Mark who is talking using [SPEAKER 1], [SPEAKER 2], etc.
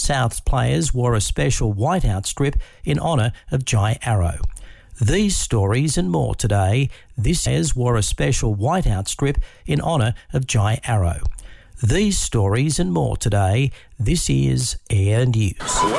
[SPEAKER 1] South's players wore a special whiteout strip in honour of Jai Arrow. These stories and more today. This players wore a special whiteout strip in honour of Jai Arrow. These stories and more today. This is Air News.